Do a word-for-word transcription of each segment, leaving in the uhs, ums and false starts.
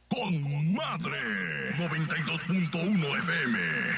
Con Madre noventa y dos punto uno F M.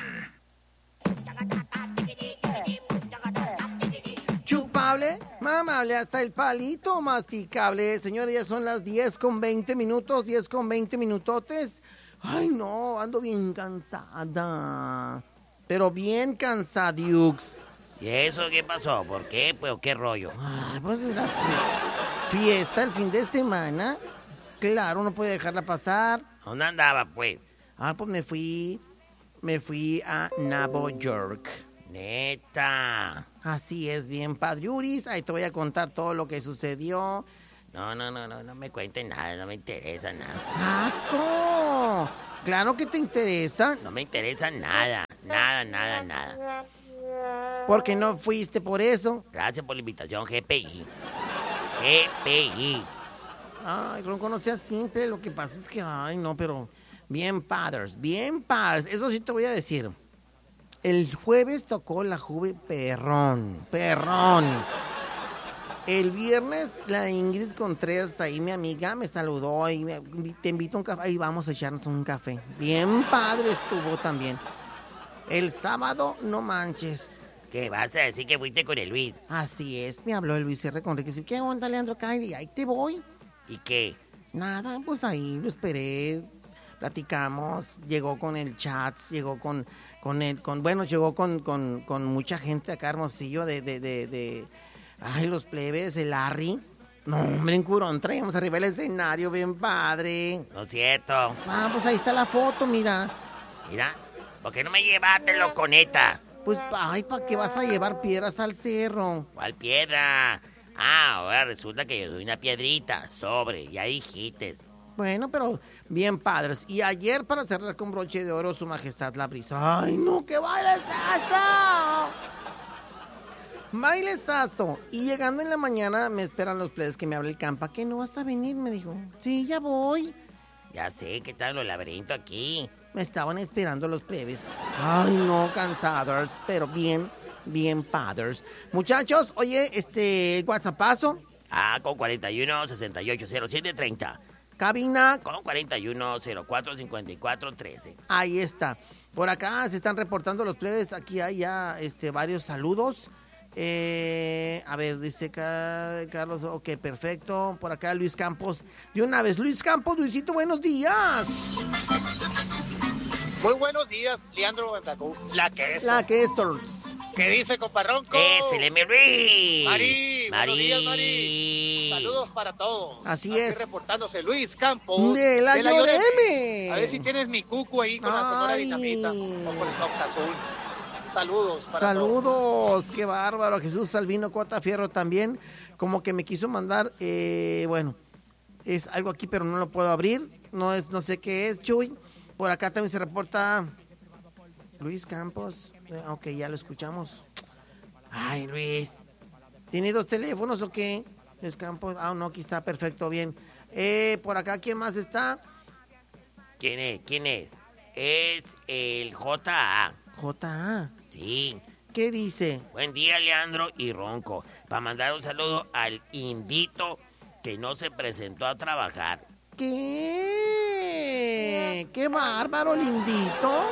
Chupable, mamable, hasta el palito masticable. Señores, ya son las diez con veinte minutos, diez con veinte minutotes. Ay, no, ando bien cansada. Pero bien cansadiux. ¿Y eso qué pasó? ¿Por qué? Pues, ¿qué rollo? Ay, pues la fiesta el fin de semana. Claro, no puede dejarla pasar. ¿Dónde andaba, pues? Ah, pues me fui, me fui a Nueva York. Neta. Así es, bien, Padriuris. Ahí te voy a contar todo lo que sucedió. No, no, no, no, no me cuentes nada, no me interesa nada. ¡Asco! Claro que te interesa. No me interesa nada, nada, nada, nada. ¿Por qué no fuiste por eso? Gracias por la invitación, G P I. G P I. Ay, Ronco, no seas simple. Lo que pasa es que, ay, no, pero bien padres, bien padres. Eso sí te voy a decir. El jueves tocó la Juve perrón, perrón. El viernes la Ingrid Contreras, ahí mi amiga, me saludó y me, te invito a un café. Ahí vamos a echarnos un café. Bien padre estuvo también. El sábado, no manches. ¿Qué vas a decir que fuiste con el Luis? Así es, me habló el Luis R. Conríquez. ¿Qué onda, Leandro? Y ahí te voy. ¿Y qué? Nada, pues ahí lo esperé, platicamos, llegó con el Chats, llegó con, con el, con, bueno, llegó con, con, con mucha gente acá, Hermosillo, de, de, de, de, ay, los plebes, el Larry. No, hombre, en Curón traíamos arriba el escenario, bien padre. No es cierto. Ah, pues ahí está la foto, mira. Mira, ¿por qué no me llevaste, loconeta? Pues, ay, ¿para qué vas a llevar piedras al cerro? ¿Cuál piedra? Ah, ahora resulta que yo soy una piedrita, sobre, ya dijiste. Bueno, pero bien padres. Y ayer, para cerrar con broche de oro, su majestad la brisa. ¡Ay, no, qué bailezazo! Bailezazo. Y llegando en la mañana, me esperan los plebes que me hable el campa. ¿Que no vas a venir? Me dijo. Sí, ya voy. Ya sé que están los laberintos aquí. Me estaban esperando los plebes. Ay, no, cansados, pero bien... bien padres. Muchachos, oye, este, WhatsAppazo. Ah, con cuarenta y uno, sesenta y ocho, cero siete, treinta. Cabina. Con cuarenta y uno, cero cuatro, cincuenta y cuatro, trece. Ahí está. Por acá se están reportando los plebes. Aquí hay ya este, varios saludos. Eh, a ver, dice Carlos, ok, perfecto. Por acá Luis Campos. De una vez, Luis Campos, Luisito, buenos días. Muy buenos días, Leandro Bantacú. La que es. La que es. ¿Qué dice, comparronco? ¡Ese, mi Luis! Mari, Mari, buenos días, Mari. Saludos para todos. Así Aquí es. reportándose Luis Campos. De la, de la Lloreme. A ver si tienes mi cucu ahí con Ay. la Sonora Dinamita. O con el Octa Azul. Saludos para Saludos, todos. Qué bárbaro. Jesús Salvino Cota Fierro también. Como que me quiso mandar, eh, bueno, es algo aquí, pero no lo puedo abrir. No es, no sé qué es, Chuy. Por acá también se reporta Luis Campos. Ok, ya lo escuchamos. Ay, Luis. ¿Tiene dos teléfonos o qué? Luis Campos. Ah, no, aquí está, perfecto, bien. Eh, por acá, ¿quién más está? ¿Quién es? ¿Quién es? Es el J A. J A. Sí. ¿Qué dice? Buen día, Leandro y Ronco. Para mandar un saludo al Indito que no se presentó a trabajar. ¿Qué? ¡Qué bárbaro, Lindito!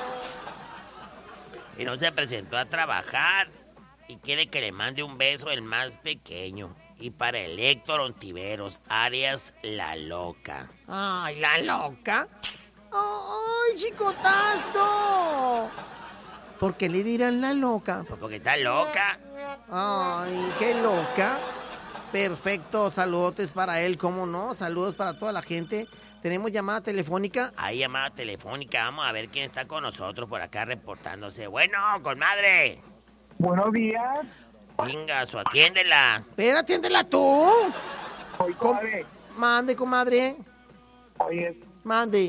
Y no se presentó a trabajar y quiere que le mande un beso el más pequeño. Y para el Héctor Ontiveros, Arias La Loca. ¡Ay, La Loca! ¡Ay, chicotazo! ¿Por qué le dirán La Loca? Pues porque está loca. ¡Ay, qué loca! Perfecto, saludotes para él, ¿cómo no? Saludos para toda la gente. ¿Tenemos llamada telefónica? Hay llamada telefónica, vamos a ver quién está con nosotros por acá reportándose. Bueno, comadre. Buenos días. Venga, su atiéndela. Pero atiéndela tú. Oye, comadre. Com- mande, comadre. Oye. Mande.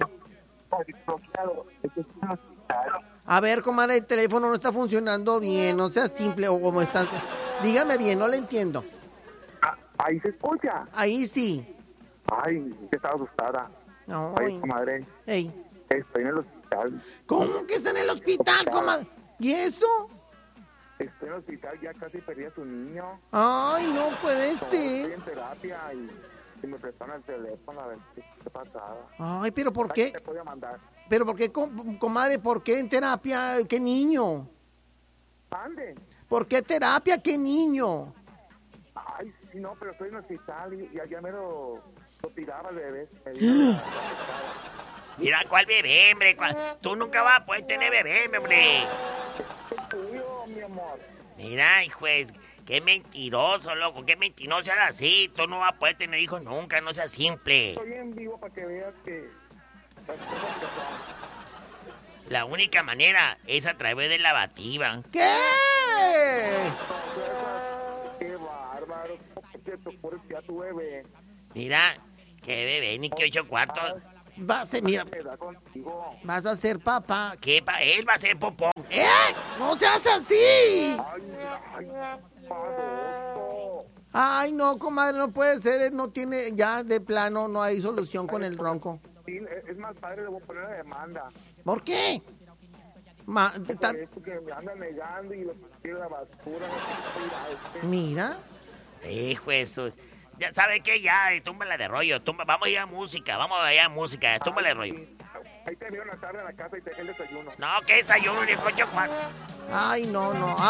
A ver, comadre, el teléfono no está funcionando bien, no sea simple o como está. Dígame bien, no le entiendo. Ah, ahí se escucha. Ahí sí. Ay, que estaba asustada. No. Oye, comadre. Ey. Estoy en el hospital. ¿Cómo que está en el hospital, hospital. comadre? ¿Y eso? Estoy en el hospital, ya casi perdí a tu niño. Ay, no puede Todo, ser. Estoy en terapia y si me prestan el teléfono, a ver qué, qué pasaba. Ay, pero ¿por ¿Qué qué? te podía mandar? Pero ¿por qué, com- comadre? ¿Por qué en terapia? ¿Qué niño? Ande. ¿Por qué terapia? ¿Qué niño? Ay, sí, no, pero estoy en el hospital y, y allá me lo, lo tiraba el bebé. Me dio la- Mira, ¿cuál bebé, hombre? ¿Cuál? Tú nunca vas a poder tener bebé, hombre. Es tuyo, mi amor. Mira, hijo, es- qué mentiroso, loco, qué mentiroso, no seas así. Tú no vas a poder tener hijos nunca, no seas simple. Estoy en vivo para que veas que las cosas que son. La única manera es a través de la lavativa. ¿Qué? Qué bárbaro. ¿Cómo te te ocurre que a tu bebé Mira, qué bebé, ni que ocho cuartos. Vas a, mira, me da contigo? vas a ser papá. ¿Qué pa? Él va a ser popón. ¡Eh! ¡No seas así! Ay, ay, baboso. Ay, no, comadre, no puede ser. Él no tiene, ya de plano, no hay solución con el ronco. Sí, es es más padre, le voy a poner una demanda. ¿Por qué? Ma- ta- Por esto que me anda negando y lo tira a la basura. No sé, este. mira. Hijo de sus- Ya sabe qué, ya, eh, túmbala de rollo. Tumba, vamos a ir a música, vamos a ir a música, túmbala de rollo. Sí. Ahí te veo una tarde en la casa y te dejé el desayuno. No, que desayuno ni cocho cuartos. Ay, no, no.